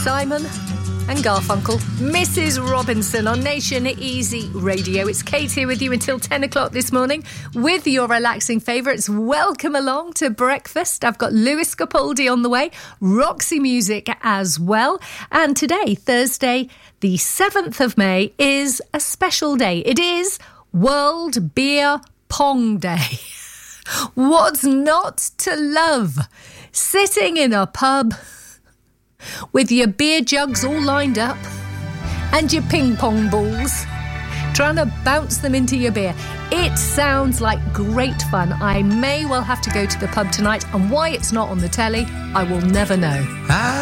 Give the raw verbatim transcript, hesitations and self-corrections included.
Simon and Garfunkel. Missus Robinson on Nation Easy Radio. It's Kate here with you until ten o'clock this morning with your relaxing favourites. Welcome along to breakfast. I've got Lewis Capaldi on the way, Roxy Music as well. And today, Thursday, the seventh of May, is a special day. It is World Beer Pong Day. What's not to love? Sitting in a pub with your beer jugs all lined up and your ping pong balls, trying to bounce them into your beer. It sounds like great fun. I may well have to go to the pub tonight, and why it's not on the telly, I will never know.